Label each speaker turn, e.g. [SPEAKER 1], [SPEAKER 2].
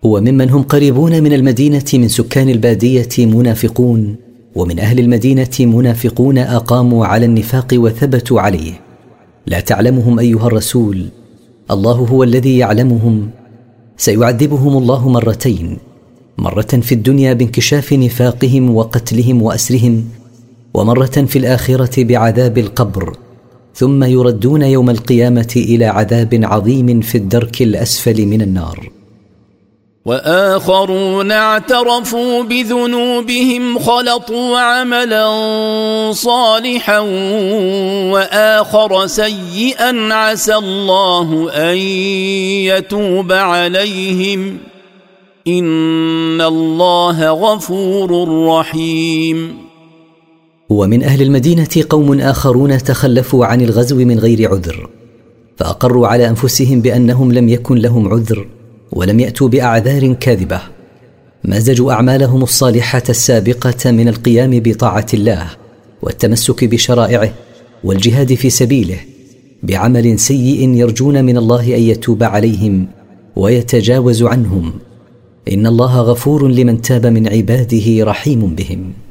[SPEAKER 1] وممن هم قريبون من المدينة من سكان البادية منافقون، ومن أهل المدينة منافقون أقاموا على النفاق وثبتوا عليه، لا تعلمهم أيها الرسول، الله هو الذي يعلمهم. سيعذبهم الله مرتين، مرة في الدنيا بانكشاف نفاقهم وقتلهم وأسرهم، ومرة في الآخرة بعذاب القبر، ثم يردون يوم القيامة إلى عذاب عظيم في الدرك الأسفل من النار.
[SPEAKER 2] وآخرون اعترفوا بذنوبهم خلطوا عملا صالحا وآخر سيئا عسى الله أن يتوب عليهم إن الله غفور رحيم.
[SPEAKER 1] ومن أهل المدينة قوم آخرون تخلفوا عن الغزو من غير عذر، فأقروا على أنفسهم بأنهم لم يكن لهم عذر ولم يأتوا بأعذار كاذبة، مزجوا أعمالهم الصالحة السابقة من القيام بطاعة الله والتمسك بشرائعه والجهاد في سبيله بعمل سيء يرجون من الله أن يتوب عليهم ويتجاوز عنهم، إن الله غفور لمن تاب من عباده رحيم بهم.